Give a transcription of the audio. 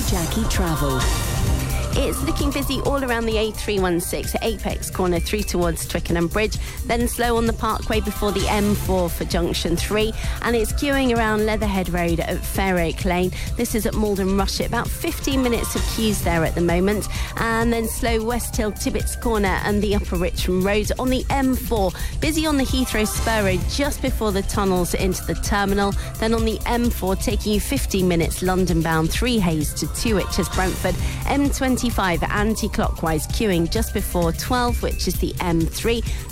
Jackie Travel. It's looking busy all around the A316 at Apex Corner through towards Twickenham Bridge, then slow on the Parkway before the M4 for Junction 3, and it's queuing around Leatherhead Road at Fair-Oak Lane. This is at Malden Rushet, about 15 minutes of queues there at the moment, and then slow West Hill Tibbets Corner and the Upper Richmond Road. On the M4, busy on the Heathrow Spur Road just before the tunnels into the terminal, then on the M4 taking you 15 minutes London bound, 3 Hayes to 2 Itches Brentford, M25 anti-clockwise queuing just before 12, which is the M3.